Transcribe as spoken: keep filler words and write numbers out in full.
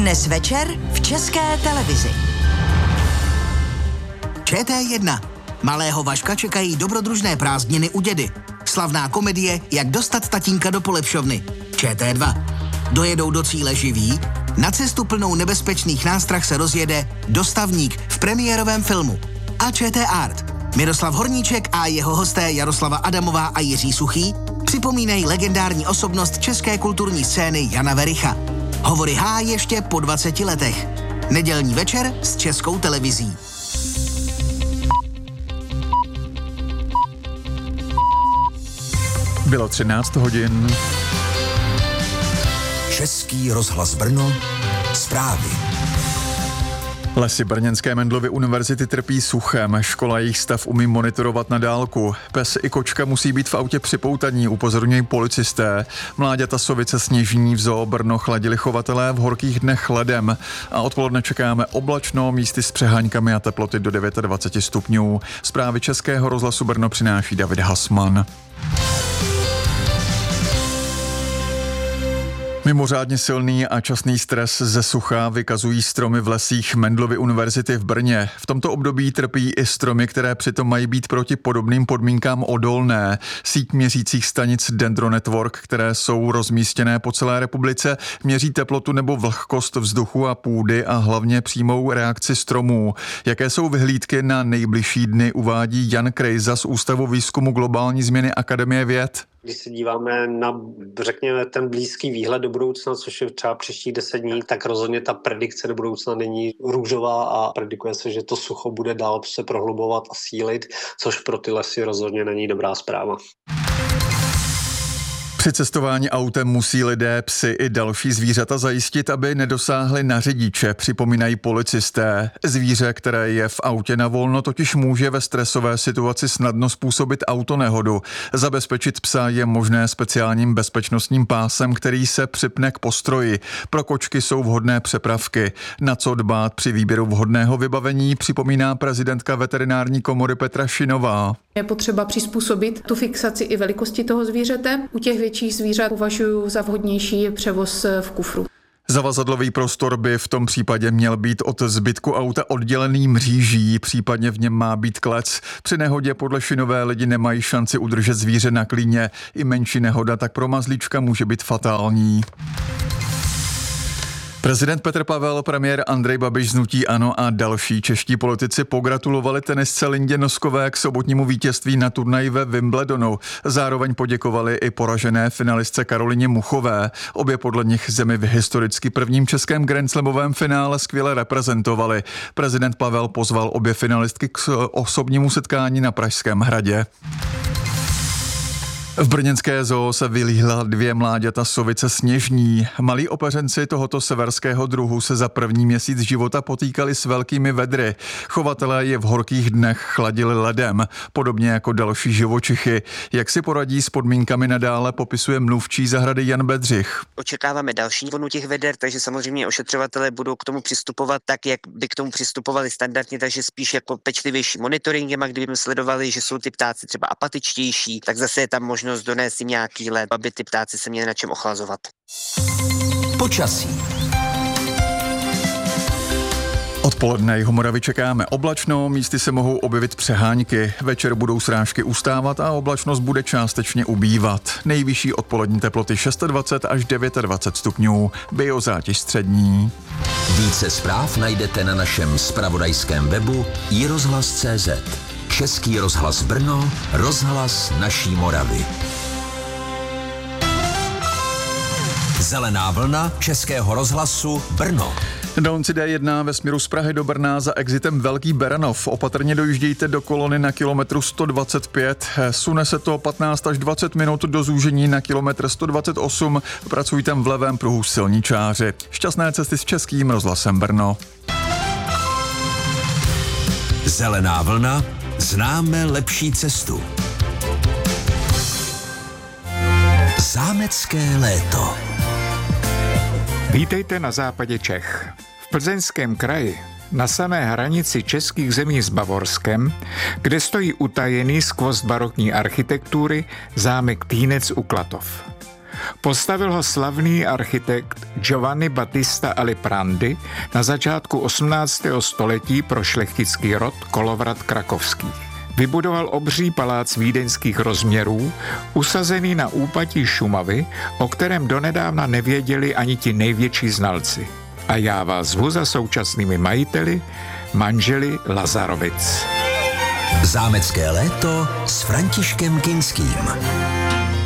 Dnes večer v České televizi. Č T jedna. Malého Vaška čekají dobrodružné prázdniny u dědy. Slavná komedie Jak dostat tatínka do polepšovny. Č T dva. Dojedou do cíle živí? Na cestu plnou nebezpečných nástrah se rozjede Dostavník v premiérovém filmu. A Č T Art. Miroslav Horníček a jeho hosté Jaroslava Adamová a Jiří Suchý připomínají legendární osobnost české kulturní scény Jana Vericha. Hovory H ještě po dvaceti letech. Nedělní večer s Českou televizí. Bylo třináct hodin. Český rozhlas Brno, zprávy. Lesy brněnské Mendelovy univerzity trpí suchem, škola jejich stav umí monitorovat na dálku. Pes i kočka musí být v autě připoutaní, upozorňují policisté. Mláďata sovice sněžní v zoo Brno chladili chovatelé v horkých dnech ledem. A odpoledne čekáme oblačno, místy s přeháňkami a teploty do dvacet devět stupňů. Zprávy Českého rozhlasu Brno přináší David Hasman. Mimořádně silný a časný stres ze sucha vykazují stromy v lesích Mendelovy univerzity v Brně. V tomto období trpí i stromy, které přitom mají být proti podobným podmínkám odolné. Síť měřících stanic Dendro Network, které jsou rozmístěné po celé republice, měří teplotu nebo vlhkost vzduchu a půdy a hlavně přímou reakci stromů. Jaké jsou vyhlídky na nejbližší dny, uvádí Jan Krejza z Ústavu výzkumu globální změny Akademie věd. Když se díváme na, řekněme, ten blízký výhled do budoucna, což je třeba příštích deset dní, tak rozhodně ta predikce do budoucna není růžová a predikuje se, že to sucho bude dál se prohlubovat a sílit, což pro ty lesy rozhodně není dobrá zpráva. Při cestování autem musí lidé, psy i další zvířata zajistit, aby nedosáhli na řidiče, připomínají policisté. Zvíře, které je v autě na volno, totiž může ve stresové situaci snadno způsobit autonehodu. Zabezpečit psa je možné speciálním bezpečnostním pásem, který se připne k postroji. Pro kočky jsou vhodné přepravky. Na co dbát při výběru vhodného vybavení, připomíná prezidentka veterinární komory Petra Šinová. Je potřeba přizpůsobit tu fixaci i velikosti toho zvířete. U těch větších zvířat považuji za vhodnější převoz v kufru. Zavazadlový prostor by v tom případě měl být od zbytku auta oddělený mříží, případně v něm má být klec. Při nehodě podle Šinové lidi nemají šanci udržet zvíře na klíně. I menší nehoda tak pro mazlíčka může být fatální. Prezident Petr Pavel, premiér Andrej Babiš z hnutí ANO a další čeští politici pogratulovali tenisce Lindě Noskové k sobotnímu vítězství na turnaji ve Wimbledonu. Zároveň poděkovali i poražené finalistce Karolině Muchové. Obě podle nich zemi v historicky prvním českém grandslamovém finále skvěle reprezentovali. Prezident Pavel pozval obě finalistky k osobnímu setkání na Pražském hradě. V brněnské zoo se vylíhla dvě mláďata sovice sněžní. Malí opeřenci tohoto severského druhu se za první měsíc života potýkali s velkými vedry. Chovatelé je v horkých dnech chladili ledem, podobně jako další živočichy. Jak si poradí s podmínkami nadále, popisuje mluvčí zahrady Jan Bedřich. Očekáváme další vlnu těch veder, takže samozřejmě ošetřovatelé budou k tomu přistupovat tak, jak by k tomu přistupovali standardně, takže spíš jako pečlivější monitoringem, a kdyby sledovali, že jsou ty ptáci třeba apatičtější, tak zase je tam možnost donést jim nějaký led, aby ty ptáci se měli na čem ochlazovat. Počasí. Odpoledne Jihomoravy čekáme oblačno, místy se mohou objevit přeháňky. Večer budou srážky ustávat a oblačnost bude částečně ubývat. Nejvyšší odpolední teploty dvacet šest až dvacet devět stupňů, biozátěž střední. Více zpráv najdete na našem zpravodajském webu i rozhlas tečka cé zet. Český rozhlas Brno, rozhlas naší Moravy. Zelená vlna Českého rozhlasu Brno. Dálnici D jedna ve směru z Prahy do Brna za exitem Velký Beranov. Opatrně dojíždějte do kolony na kilometru sto dvacet pět. Sune se to patnáct až dvacet minut do zúžení na kilometr sto dvacet osm. Pracují tam v levém pruhu silničáři. Šťastné cesty s Českým rozhlasem Brno. Zelená vlna. Známe lepší cestu. Zámecké léto. Vítejte na západě Čech. V Plzeňském kraji, na samé hranici českých zemí s Bavorskem, kde stojí utajený skvost barokní architektury zámek Týnec u Klatov. Postavil ho slavný architekt Giovanni Battista Aliprandi na začátku osmnáctého století pro šlechtický rod Kolovrat krakovských. Vybudoval obří palác vídeňských rozměrů, usazený na úpatí Šumavy, o kterém donedávna nevěděli ani ti největší znalci. A já vás zvu za současnými majiteli, manželi Lazarovic. Zámecké léto s Františkem Kinským.